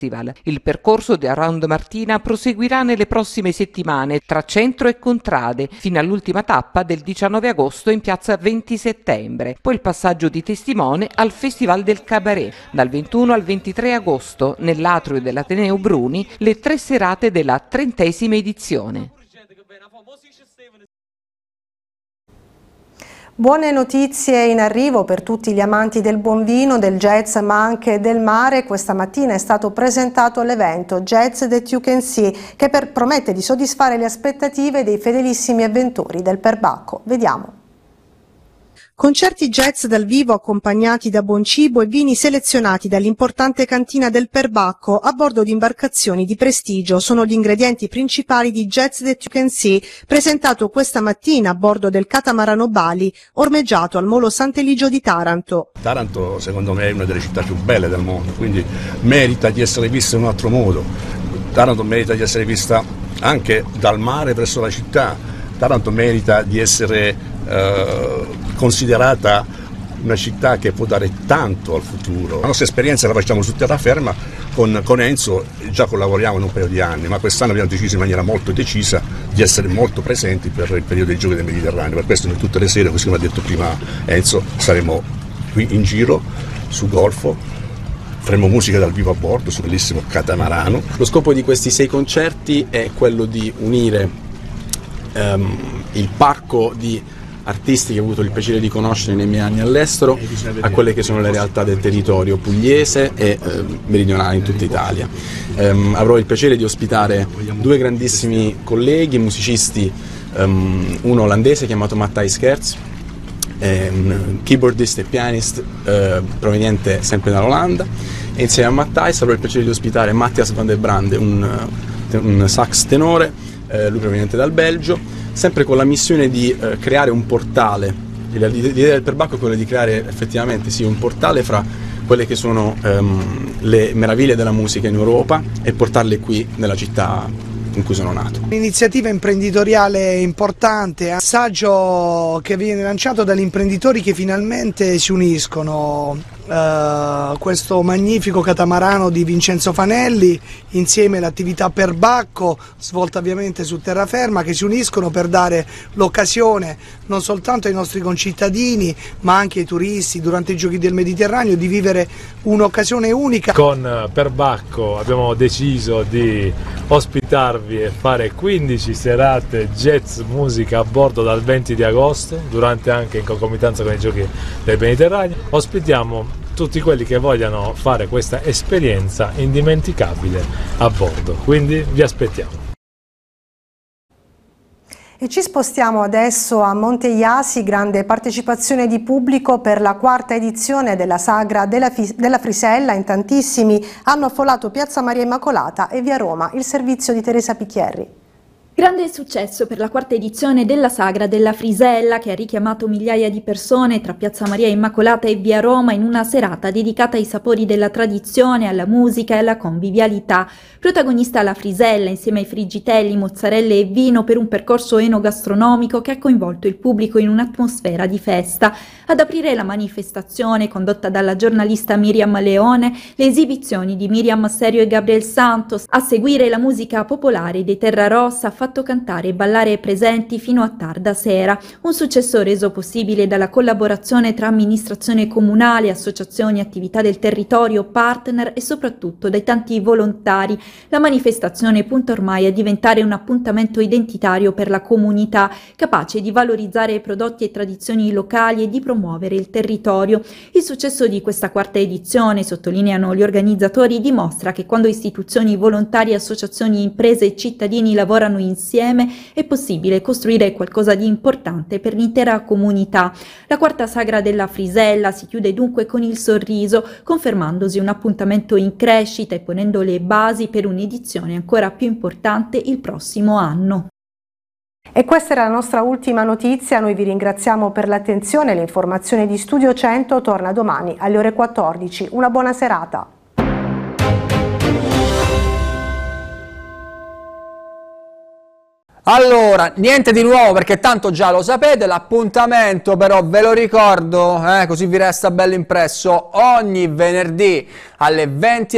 Il percorso di Around Martina proseguirà nelle prossime settimane tra centro e contrade fino all'ultima tappa del 19 agosto in piazza 20 settembre, poi il passaggio di testimone al Festival del Cabaret. Dal 21 al 23 agosto nell'atrio dell'Ateneo Bruni le 3 serate della 30ª edizione. Buone notizie in arrivo per tutti gli amanti del buon vino, del jazz ma anche del mare. Questa mattina è stato presentato l'evento Jazz That You Can See che promette di soddisfare le aspettative dei fedelissimi avventori del perbacco. Vediamo. Concerti jazz dal vivo accompagnati da buon cibo e vini selezionati dall'importante cantina del perbacco a bordo di imbarcazioni di prestigio sono gli ingredienti principali di Jazz That You Can See, presentato questa mattina a bordo del catamarano Bali, ormeggiato al Molo Sant'Eligio di Taranto. Taranto secondo me è una delle città più belle del mondo, quindi merita di essere vista in un altro modo. Taranto merita di essere vista anche dal mare verso la città. Taranto merita di essere considerata una città che può dare tanto al futuro. La nostra esperienza la facciamo su terraferma, con Enzo già collaboriamo in un paio di anni, ma quest'anno abbiamo deciso in maniera molto decisa di essere molto presenti per il periodo dei Giochi del Mediterraneo. Per questo noi tutte le sere, così come ha detto prima Enzo, saremo qui in giro sul Golfo, faremo musica dal vivo a bordo sul bellissimo catamarano. Lo scopo di questi 6 concerti è quello di unire il parco di artisti che ho avuto il piacere di conoscere nei miei anni all'estero a quelle che sono le realtà del territorio pugliese e meridionale in tutta Italia. Avrò il piacere di ospitare 2 grandissimi colleghi, musicisti, uno olandese chiamato Matthijs Gerts, un keyboardist e pianist proveniente sempre dall'Olanda, e insieme a Matthijs avrò il piacere di ospitare Matthias van der Brande, un sax tenore, lui proveniente dal Belgio, sempre con la missione di creare un portale. L'idea del perbacco è quella di creare effettivamente sì, un portale fra quelle che sono le meraviglie della musica in Europa e portarle qui nella città in cui sono nato. Un'iniziativa imprenditoriale importante, un messaggio che viene lanciato dagli imprenditori che finalmente si uniscono. Questo magnifico catamarano di Vincenzo Fanelli insieme all'attività perbacco svolta ovviamente su terraferma, che si uniscono per dare l'occasione non soltanto ai nostri concittadini ma anche ai turisti durante i Giochi del Mediterraneo di vivere un'occasione unica. Con perbacco abbiamo deciso di ospitarvi e fare 15 serate jazz musica a bordo dal 20 di agosto, durante anche in concomitanza con i Giochi del Mediterraneo. Ospitiamo tutti quelli che vogliano fare questa esperienza indimenticabile a bordo, quindi vi aspettiamo. E ci spostiamo adesso a Monte Iasi, grande partecipazione di pubblico per la 4ª edizione della Sagra della Frisella. In tantissimi hanno affollato Piazza Maria Immacolata e via Roma. Il servizio di Teresa Picchierri. Grande successo per la 4ª edizione della Sagra della Frisella, che ha richiamato migliaia di persone tra Piazza Maria Immacolata e via Roma in una serata dedicata ai sapori della tradizione, alla musica e alla convivialità. Protagonista la Frisella insieme ai friggitelli, mozzarelle e vino per un percorso enogastronomico che ha coinvolto il pubblico in un'atmosfera di festa. Ad aprire la manifestazione, condotta dalla giornalista Miriam Leone, le esibizioni di Miriam Serio e Gabriel Santos. A seguire la musica popolare dei Terra Rossa, fatto cantare e ballare presenti fino a tarda sera. Un successo reso possibile dalla collaborazione tra amministrazione comunale, associazioni, attività del territorio, partner e soprattutto dai tanti volontari. La manifestazione punta ormai a diventare un appuntamento identitario per la comunità, capace di valorizzare prodotti e tradizioni locali e di promuovere il territorio. Il successo di questa 4ª edizione, sottolineano gli organizzatori, dimostra che quando istituzioni, volontari, associazioni, imprese e cittadini lavorano insieme è possibile costruire qualcosa di importante per l'intera comunità. La 4ª Sagra della Frisella si chiude dunque con il sorriso, confermandosi un appuntamento in crescita e ponendo le basi per un'edizione ancora più importante il prossimo anno. E questa era la nostra ultima notizia. Noi vi ringraziamo per l'attenzione. L'informazione di Studio 100 torna domani alle ore 14. Una buona serata. Allora, niente di nuovo perché tanto già lo sapete, l'appuntamento però ve lo ricordo, così vi resta bello impresso, ogni venerdì alle 20